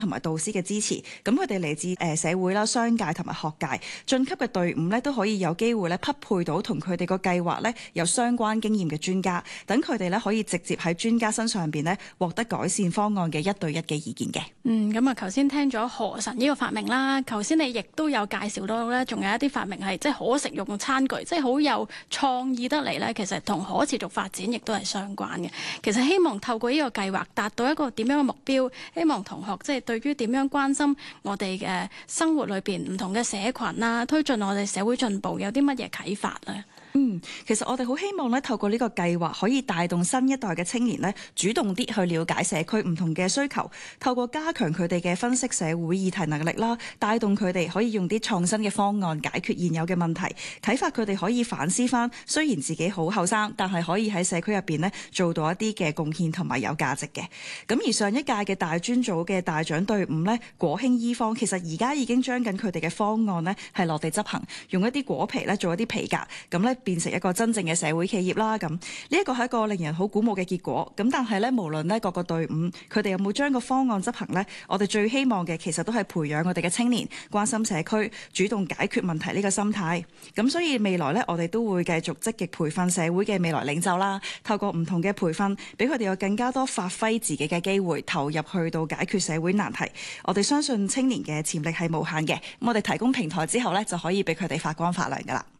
同埋導師嘅支持，咁佢哋嚟自社會啦、商界同埋學界晉級嘅隊伍咧，都可以有機會咧匹配到同佢哋個計劃咧有相關經驗嘅專家，等佢哋咧可以直接喺專家身上邊咧獲得改善方案嘅一對一嘅意見嘅。 咁啊，頭先聽咗河神呢個發明啦，頭先你亦都有介紹到咧，仲有一啲發明係即係可食用嘅餐具，即係好有創意得嚟咧，其實同可持續發展亦都係相關嘅。其實希望透過呢個計劃達到一個點樣嘅目標，希望同學即係對於點樣關心我哋嘅生活裏邊唔同嘅社群啊，推進我哋社會進步，有啲乜嘢啟發咧？ 其實我哋好希望咧，透過呢個計劃可以帶動新一代嘅青年咧，主動啲去了解社區唔同嘅需求，透過加強佢哋嘅分析社會議題能力啦，帶動佢哋可以用啲創新嘅方案解決現有嘅問題，啟發佢哋可以反思翻，雖然自己好後生，但係可以喺社區入邊咧做到一啲嘅貢獻同埋有價值嘅。咁而上一屆嘅大專組嘅大獎隊伍咧，果興醫方其實而家已經將緊佢哋嘅方案咧係落地執行，用一啲果皮咧做一啲皮革，咁咧變成一個真正嘅社會企業啦。咁呢一個係一個令人好鼓舞嘅結果。咁但係咧，無論咧各個隊伍佢哋有冇將個方案執行咧，我哋最希望嘅其實都係培養我哋嘅青年關心社區、主動解決問題呢個心態。咁所以未來咧，我哋都會繼續積極培訓社會嘅未來領袖啦。透過唔同嘅培訓，俾佢哋有更加多發揮自己嘅機會，投入去到解決社會難題。我哋相信青年嘅潛力係無限嘅。咁我哋提供平台之後咧，就可以俾佢哋發光發亮噶啦。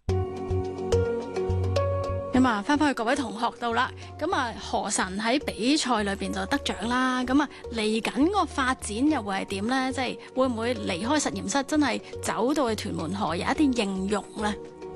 咁啊，翻去各位同學度啦。咁啊，河神喺比賽裏邊就得獎啦。咁啊，嚟緊個發展又會係點呢？即係會唔會離開實驗室，真係走到去屯門河有一啲應用呢？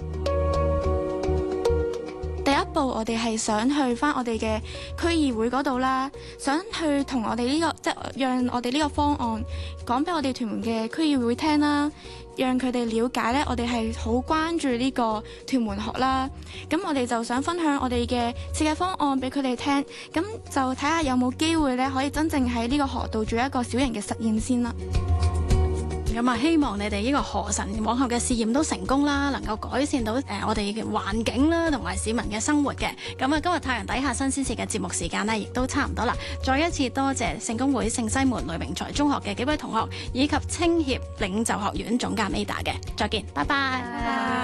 第一步，我哋係想去翻我哋嘅區議會嗰度啦，想去同我哋呢個即係讓我哋呢個方案講俾我哋屯門嘅區議會聽啦，讓佢哋了解呢，我哋係好關注呢個屯門河啦。咁我哋就想分享我哋嘅設計方案俾佢哋聽，咁就睇下有冇機會呢，可以真正喺呢個河道做一個小型嘅實驗先啦。 咁啊，希望你哋呢個河神往後嘅試驗都成功啦，能夠改善到我哋嘅環境啦，同埋市民嘅生活嘅。咁啊，今日太陽底下新鮮事嘅節目時間呢，亦都差唔多啦。再一次多謝聖公會聖西門呂榮才中學嘅幾位同學，以及青協領袖學院總監 Ada 嘅。再見，拜拜。